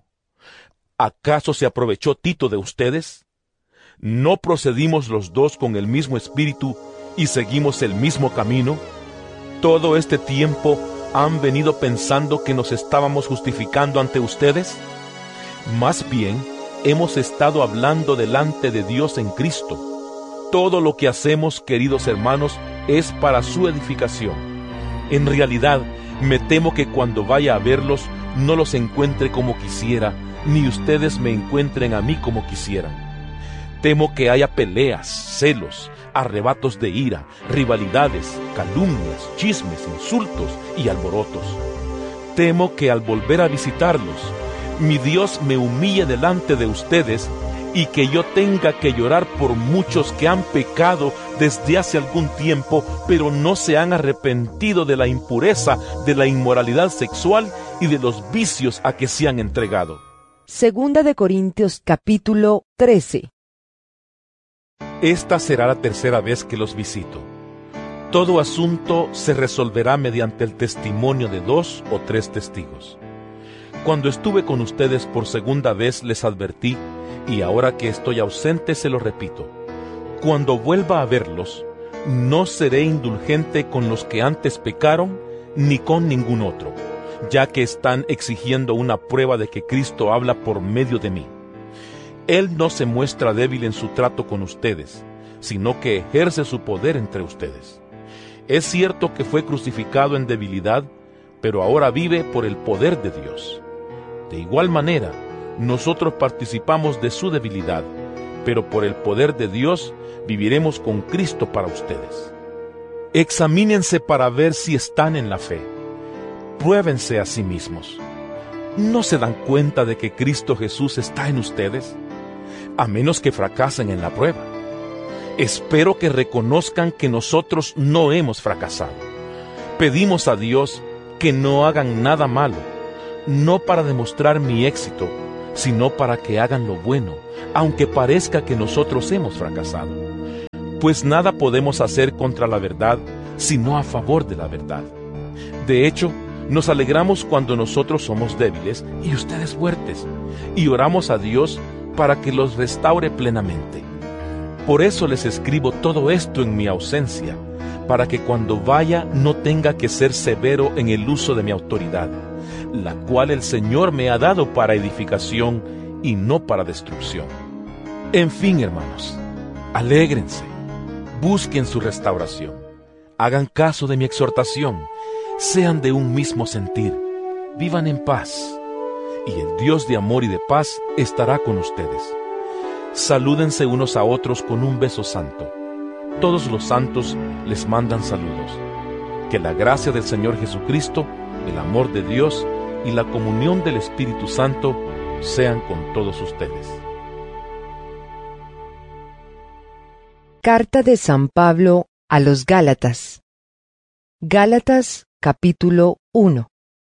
¿Acaso se aprovechó Tito de ustedes? ¿No procedimos los dos con el mismo espíritu y seguimos el mismo camino? Todo este tiempo han venido pensando que nos estábamos justificando ante ustedes. Más bien, hemos estado hablando delante de Dios en Cristo. Todo lo que hacemos, queridos hermanos, es para su edificación. En realidad, me temo que cuando vaya a verlos, no los encuentre como quisiera, ni ustedes me encuentren a mí como quisieran. Temo que haya peleas, celos, arrebatos de ira, rivalidades, calumnias, chismes, insultos y alborotos. Temo que al volver a visitarlos, mi Dios me humille delante de ustedes y que yo tenga que llorar por muchos que han pecado desde hace algún tiempo, pero no se han arrepentido de la impureza, de la inmoralidad sexual y de los vicios a que se han entregado. Segunda de Corintios capítulo trece. Esta será la tercera vez que los visito. Todo asunto se resolverá mediante el testimonio de dos o tres testigos. Cuando estuve con ustedes por segunda vez les advertí, y ahora que estoy ausente se lo repito. Cuando vuelva a verlos, no seré indulgente con los que antes pecaron, ni con ningún otro, ya que están exigiendo una prueba de que Cristo habla por medio de mí. Él no se muestra débil en su trato con ustedes, sino que ejerce su poder entre ustedes. Es cierto que fue crucificado en debilidad, pero ahora vive por el poder de Dios. De igual manera, nosotros participamos de su debilidad, pero por el poder de Dios viviremos con Cristo para ustedes. Examínense para ver si están en la fe. Pruébense a sí mismos. ¿No se dan cuenta de que Cristo Jesús está en ustedes? A menos que fracasen en la prueba. Espero que reconozcan que nosotros no hemos fracasado. Pedimos a Dios que no hagan nada malo, no para demostrar mi éxito, sino para que hagan lo bueno, aunque parezca que nosotros hemos fracasado. Pues nada podemos hacer contra la verdad, sino a favor de la verdad. De hecho, nos alegramos cuando nosotros somos débiles y ustedes fuertes, y oramos a Dios para que los restaure plenamente. Por eso les escribo todo esto en mi ausencia, para que cuando vaya no tenga que ser severo en el uso de mi autoridad, la cual el Señor me ha dado para edificación y no para destrucción. En fin, hermanos, alégrense, busquen su restauración, hagan caso de mi exhortación, sean de un mismo sentir, vivan en paz, y el Dios de amor y de paz estará con ustedes. Salúdense unos a otros con un beso santo. Todos los santos les mandan saludos. Que la gracia del Señor Jesucristo, el amor de Dios y la comunión del Espíritu Santo sean con todos ustedes. Carta de San Pablo a los Gálatas. Gálatas capítulo uno.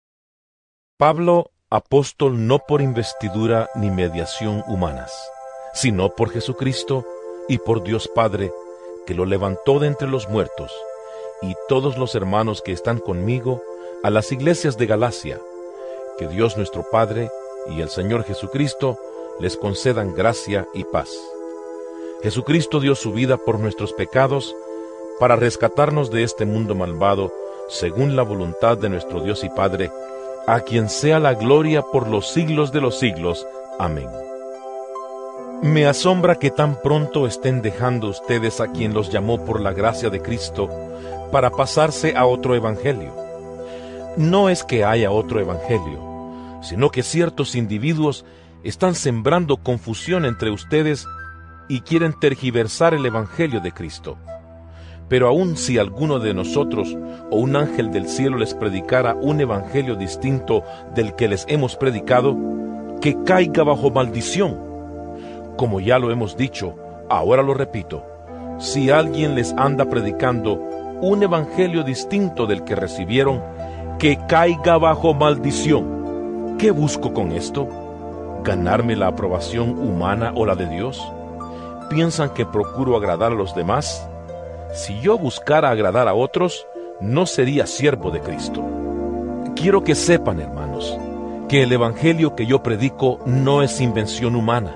Pablo, apóstol no por investidura ni mediación humanas, sino por Jesucristo y por Dios Padre, que lo levantó de entre los muertos, y todos los hermanos que están conmigo, a las iglesias de Galacia. Que Dios nuestro Padre y el Señor Jesucristo les concedan gracia y paz. Jesucristo dio su vida por nuestros pecados, para rescatarnos de este mundo malvado, según la voluntad de nuestro Dios y Padre, a quien sea la gloria por los siglos de los siglos. Amén. Me asombra que tan pronto estén dejando ustedes a quien los llamó por la gracia de Cristo para pasarse a otro evangelio. No es que haya otro evangelio, sino que ciertos individuos están sembrando confusión entre ustedes y quieren tergiversar el evangelio de Cristo. Pero aun si alguno de nosotros o un ángel del cielo les predicara un evangelio distinto del que les hemos predicado, que caiga bajo maldición. Como ya lo hemos dicho, ahora lo repito, si alguien les anda predicando un evangelio distinto del que recibieron, que caiga bajo maldición. ¿Qué busco con esto? ¿Ganarme la aprobación humana o la de Dios? ¿Piensan que procuro agradar a los demás? Si yo buscara agradar a otros, no sería siervo de Cristo. Quiero que sepan, hermanos, que el evangelio que yo predico no es invención humana.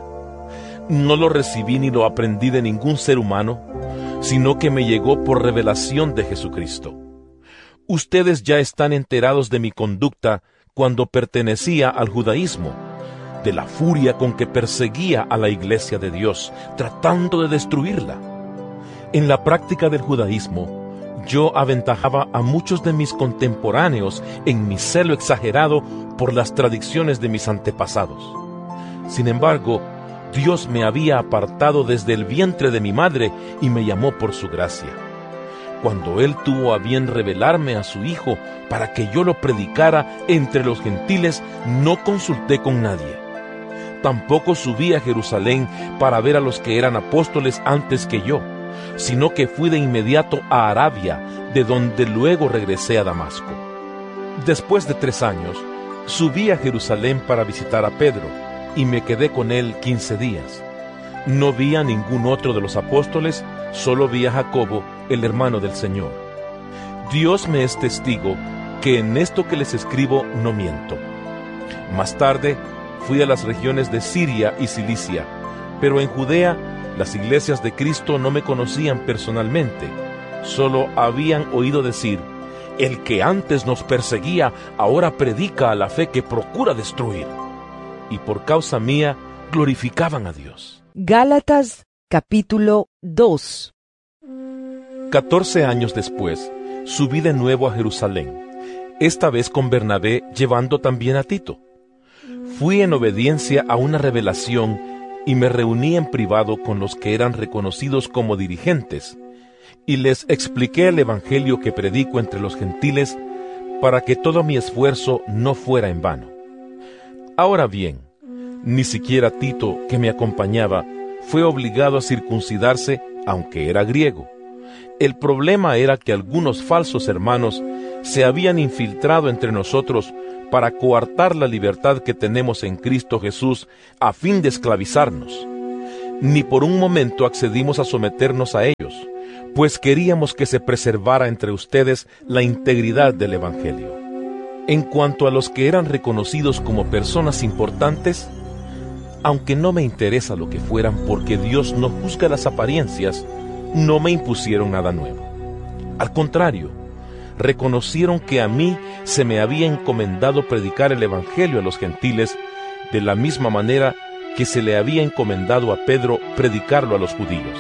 No lo recibí ni lo aprendí de ningún ser humano, sino que me llegó por revelación de Jesucristo. Ustedes ya están enterados de mi conducta cuando pertenecía al judaísmo, de la furia con que perseguía a la iglesia de Dios, tratando de destruirla. En la práctica del judaísmo, yo aventajaba a muchos de mis contemporáneos en mi celo exagerado por las tradiciones de mis antepasados. Sin embargo, Dios me había apartado desde el vientre de mi madre y me llamó por su gracia. Cuando Él tuvo a bien revelarme a su Hijo para que yo lo predicara entre los gentiles, no consulté con nadie. Tampoco subí a Jerusalén para ver a los que eran apóstoles antes que yo, sino que fui de inmediato a Arabia, de donde luego regresé a Damasco. Después de tres años, subí a Jerusalén para visitar a Pedro, y me quedé con él quince días. No vi a ningún otro de los apóstoles, solo vi a Jacobo, el hermano del Señor. Dios me es testigo que en esto que les escribo no miento. Más tarde, fui a las regiones de Siria y Cilicia, pero en Judea las iglesias de Cristo no me conocían personalmente, solo habían oído decir: el que antes nos perseguía, ahora predica a la fe que procura destruir. Y por causa mía, glorificaban a Dios. Gálatas capítulo dos. Catorce años después, subí de nuevo a Jerusalén, esta vez con Bernabé, llevando también a Tito. Fui en obediencia a una revelación y me reuní en privado con los que eran reconocidos como dirigentes, y les expliqué el evangelio que predico entre los gentiles, para que todo mi esfuerzo no fuera en vano. Ahora bien, ni siquiera Tito, que me acompañaba, fue obligado a circuncidarse, aunque era griego. El problema era que algunos falsos hermanos se habían infiltrado entre nosotros para coartar la libertad que tenemos en Cristo Jesús a fin de esclavizarnos. Ni por un momento accedimos a someternos a ellos, pues queríamos que se preservara entre ustedes la integridad del Evangelio. En cuanto a los que eran reconocidos como personas importantes, aunque no me interesa lo que fueran porque Dios no juzga las apariencias, no me impusieron nada nuevo. Al contrario, reconocieron que a mí se me había encomendado predicar el Evangelio a los gentiles de la misma manera que se le había encomendado a Pedro predicarlo a los judíos.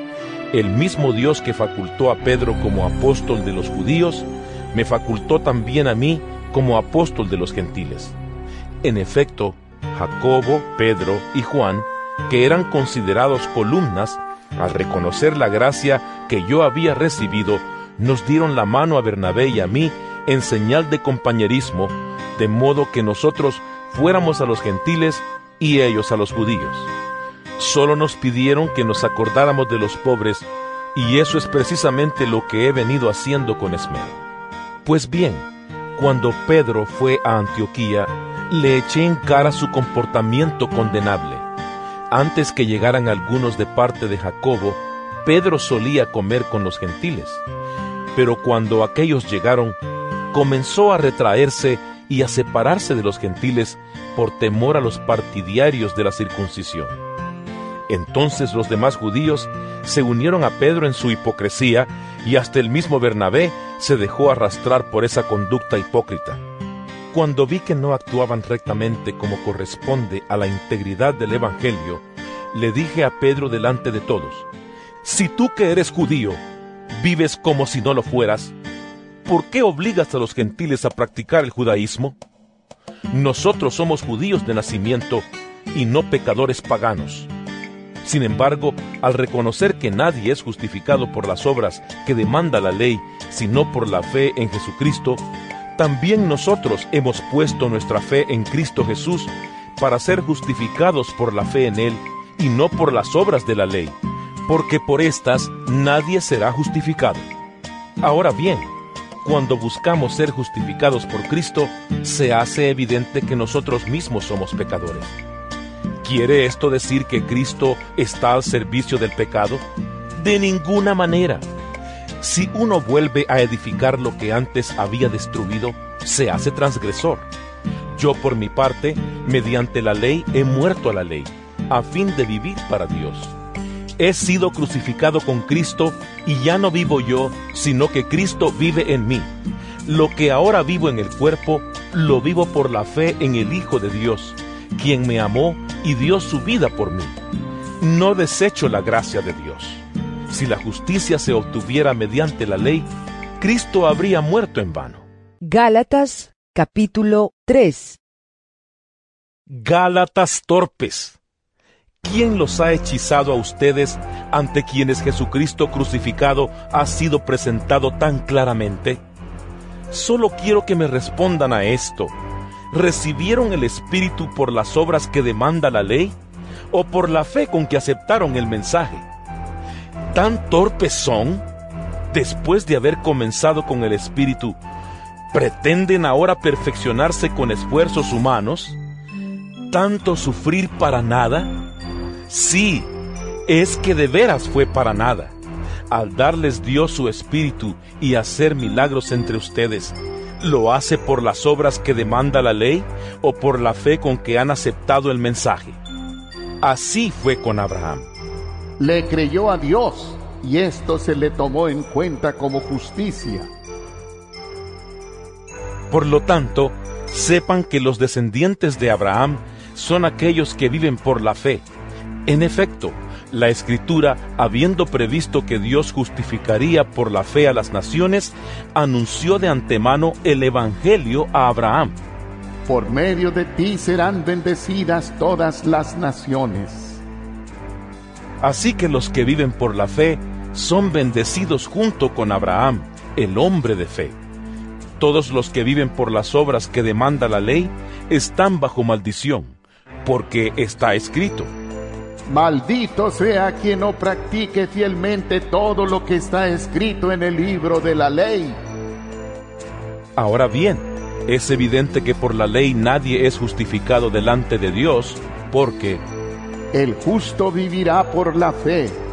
El mismo Dios que facultó a Pedro como apóstol de los judíos, me facultó también a mí como apóstol de los gentiles. En efecto, Jacobo, Pedro y Juan, que eran considerados columnas, al reconocer la gracia que yo había recibido, nos dieron la mano a Bernabé y a mí en señal de compañerismo, de modo que nosotros fuéramos a los gentiles y ellos a los judíos. Solo nos pidieron que nos acordáramos de los pobres, y eso es precisamente lo que he venido haciendo con esmero. Pues bien, cuando Pedro fue a Antioquía, le eché en cara su comportamiento condenable. Antes que llegaran algunos de parte de Jacobo, Pedro solía comer con los gentiles. Pero cuando aquellos llegaron, comenzó a retraerse y a separarse de los gentiles por temor a los partidarios de la circuncisión. Entonces los demás judíos se unieron a Pedro en su hipocresía, y hasta el mismo Bernabé se dejó arrastrar por esa conducta hipócrita. Cuando vi que no actuaban rectamente como corresponde a la integridad del Evangelio, le dije a Pedro delante de todos: si tú que eres judío, vives como si no lo fueras, ¿por qué obligas a los gentiles a practicar el judaísmo? Nosotros somos judíos de nacimiento y no pecadores paganos. Sin embargo, al reconocer que nadie es justificado por las obras que demanda la ley, sino por la fe en Jesucristo, también nosotros hemos puesto nuestra fe en Cristo Jesús para ser justificados por la fe en Él y no por las obras de la ley, porque por estas nadie será justificado. Ahora bien, cuando buscamos ser justificados por Cristo, se hace evidente que nosotros mismos somos pecadores. ¿Quiere esto decir que Cristo está al servicio del pecado? De ninguna manera. Si uno vuelve a edificar lo que antes había destruido, se hace transgresor. Yo, por mi parte, mediante la ley he muerto a la ley, a fin de vivir para Dios. He sido crucificado con Cristo, y ya no vivo yo, sino que Cristo vive en mí. Lo que ahora vivo en el cuerpo, lo vivo por la fe en el Hijo de Dios, quien me amó y dio su vida por mí. No desecho la gracia de Dios. Si la justicia se obtuviera mediante la ley, Cristo habría muerto en vano. Gálatas, capítulo tres. Gálatas torpes, ¿quién los ha hechizado a ustedes ante quienes Jesucristo crucificado ha sido presentado tan claramente? Solo quiero que me respondan a esto. ¿Recibieron el Espíritu por las obras que demanda la ley, o por la fe con que aceptaron el mensaje? ¿Tan torpes son? Después de haber comenzado con el Espíritu, ¿pretenden ahora perfeccionarse con esfuerzos humanos? ¿Tanto sufrir para nada? Sí, es que de veras fue para nada. Al darles Dios su Espíritu y hacer milagros entre ustedes, ¿lo hace por las obras que demanda la ley o por la fe con que han aceptado el mensaje? Así fue con Abraham. Le creyó a Dios, y esto se le tomó en cuenta como justicia. Por lo tanto, sepan que los descendientes de Abraham son aquellos que viven por la fe. En efecto, la Escritura, habiendo previsto que Dios justificaría por la fe a las naciones, anunció de antemano el Evangelio a Abraham. Por medio de ti serán bendecidas todas las naciones. Así que los que viven por la fe son bendecidos junto con Abraham, el hombre de fe. Todos los que viven por las obras que demanda la ley están bajo maldición, porque está escrito: Maldito sea quien no practique fielmente todo lo que está escrito en el libro de la ley. Ahora bien, Es evidente que por la ley nadie es justificado delante de Dios, porque el justo vivirá por la fe.